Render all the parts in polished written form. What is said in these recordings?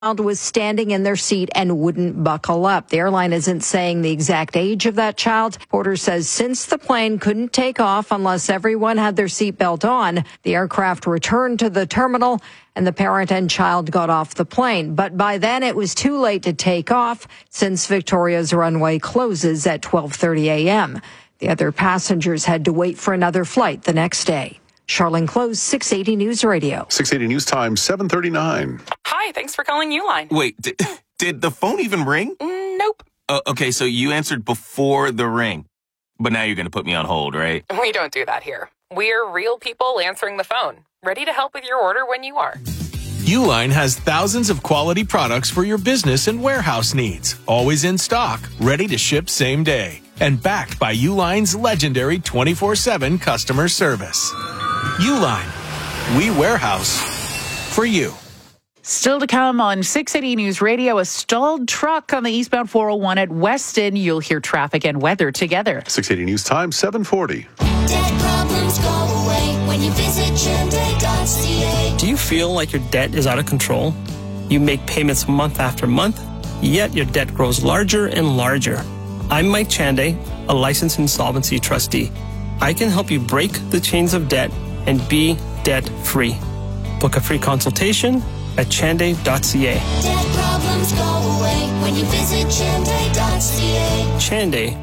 child was standing in their seat and wouldn't buckle up. The airline isn't saying the exact age of that child. Porter says since the plane couldn't take off unless everyone had their seatbelt on, the aircraft returned to the terminal and the parent and child got off the plane. But by then it was too late to take off since Victoria's runway closes at 12:30 a.m. The other passengers had to wait for another flight the next day. Charlene Close, 680 News Radio. 680 News Time, 7:39. Hi, thanks for calling Uline. Wait, did the phone even ring? Nope. Okay, so you answered before the ring. But now you're going to put me on hold, right? We don't do that here. We're real people answering the phone, ready to help with your order when you are. Uline has thousands of quality products for your business and warehouse needs. Always in stock, ready to ship same day. And backed by Uline's legendary 24/7 customer service. Uline, we warehouse for you. Still to come on 680 News Radio, a stalled truck on the eastbound 401 at Weston. You'll hear traffic and weather together. 680 News Time, 7:40. Debt problems go away when you visit Chande.ca. Do you feel like your debt is out of control? You make payments month after month, yet your debt grows larger and larger. I'm Mike Chande, a licensed insolvency trustee. I can help you break the chains of debt and be debt-free. Book a free consultation at Chande.ca. Debt problems go away when you visit Chande.ca. Chande,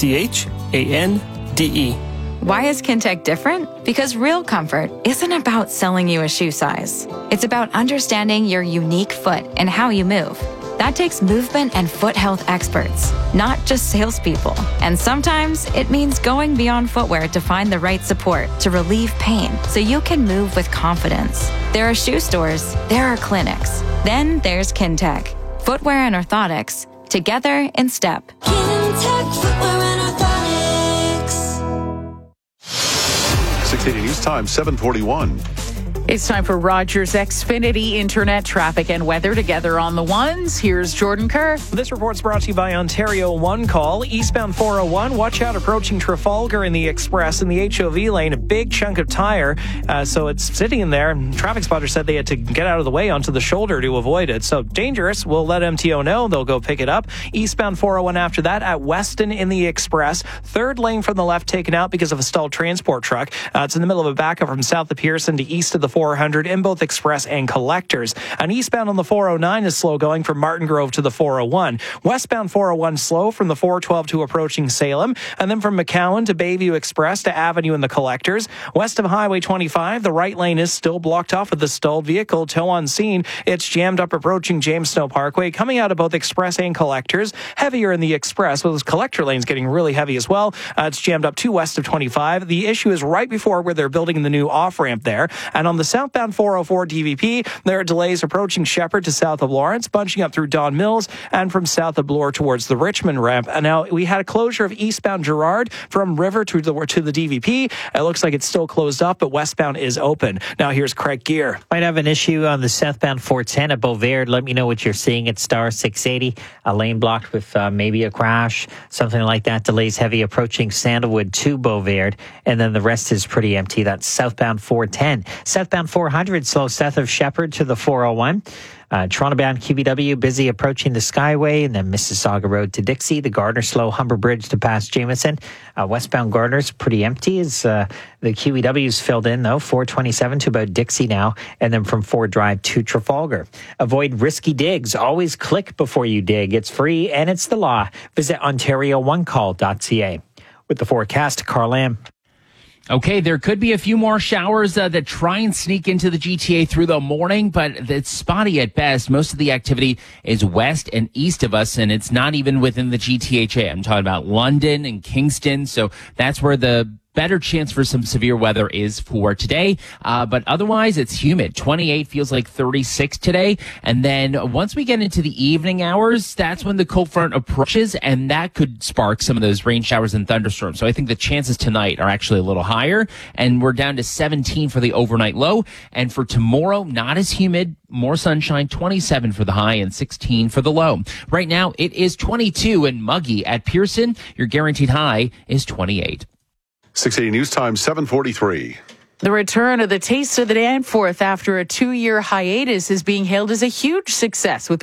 Chande. Why is Kintec different? Because real comfort isn't about selling you a shoe size. It's about understanding your unique foot and how you move. That takes movement and foot health experts, not just salespeople. And sometimes it means going beyond footwear to find the right support to relieve pain so you can move with confidence. There are shoe stores, there are clinics. Then there's Kintec. Footwear and orthotics, together in step. Kintec Footwear and Orthotics. 680 News Time, 7:41. It's time for Rogers Xfinity Internet traffic and weather together on the ones. Here's Jordan Kerr. This report's brought to you by Ontario One Call. Eastbound 401, watch out approaching Trafalgar in the Express in the HOV lane. A big chunk of tire, so it's sitting in there. Traffic spotter said they had to get out of the way onto the shoulder to avoid it. So dangerous. We'll let MTO know. They'll go pick it up. Eastbound 401 after that at Weston in the Express. Third lane from the left taken out because of a stalled transport truck. It's in the middle of a backup from south of Pearson to east of the 400 in both Express and Collectors. And eastbound on the 409 is slow going from Martin Grove to the 401. Westbound 401 slow from the 412 to approaching Salem. And then from McCowan to Bayview Express to Avenue in the Collectors. West of Highway 25, the right lane is still blocked off with the stalled vehicle. Tow on scene. It's jammed up approaching James Snow Parkway. Coming out of both Express and Collectors. Heavier in the Express, with those collector lanes getting really heavy as well. It's jammed up to west of 25. The issue is right before where they're building the new off-ramp there. And on the southbound 404 DVP, there are delays approaching Shepherd to south of Lawrence, bunching up through Don Mills, and from south of Bloor towards the Richmond ramp. And now we had a closure of eastbound Gerrard from River to the DVP. It looks like it's still closed off, but westbound is open. Now here's Craig Gear. Might have an issue on the southbound 410 at Beauvert. Let me know what you're seeing at Star 680. A lane blocked with maybe a crash, something like that. Delays heavy approaching Sandalwood to Beauvert, and then the rest is pretty empty. That's southbound 410. Southbound 400 slow south of Shepherd to the 401. Toronto-bound QBW busy approaching the Skyway, and then Mississauga Road to Dixie. The Gardner slow Humber Bridge to past Jameson. Westbound Gardner's pretty empty as the QEW's filled in, though. 427 to about Dixie now, and then from Ford Drive to Trafalgar. Avoid risky digs. Always click before you dig. It's free and it's the law. Visit OntarioOneCall.ca. With the forecast, Carl Lamb. Okay, there could be a few more showers that try and sneak into the GTA through the morning, but it's spotty at best. Most of the activity is west and east of us, and it's not even within the GTHA. I'm talking about London and Kingston, so that's where the better chance for some severe weather is for today. But otherwise, it's humid. 28 feels like 36 today. And then once we get into the evening hours, that's when the cold front approaches, and that could spark some of those rain showers and thunderstorms. So I think the chances tonight are actually a little higher, and we're down to 17 for the overnight low. And for tomorrow, not as humid, more sunshine, 27 for the high and 16 for the low. Right now, it is 22 and muggy at Pearson. Your guaranteed high is 28. 680 News Time, 7:43. The return of the Taste of the Danforth after a 2-year hiatus is being hailed as a huge success, with